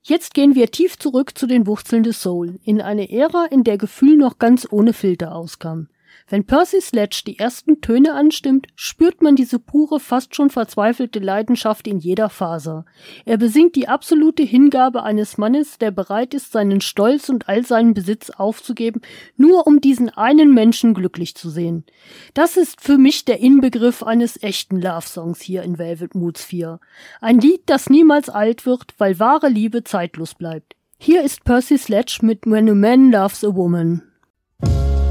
Jetzt gehen wir tief zurück zu den Wurzeln des Soul, in eine Ära, in der Gefühl noch ganz ohne Filter auskam. Wenn Percy Sledge die ersten Töne anstimmt, spürt man diese pure, fast schon verzweifelte Leidenschaft in jeder Faser. Er besingt die absolute Hingabe eines Mannes, der bereit ist, seinen Stolz und all seinen Besitz aufzugeben, nur um diesen einen Menschen glücklich zu sehen. Das ist für mich der Inbegriff eines echten Love-Songs hier in Velvet Moods 4. Ein Lied, das niemals alt wird, weil wahre Liebe zeitlos bleibt. Hier ist Percy Sledge mit When a Man Loves a Woman.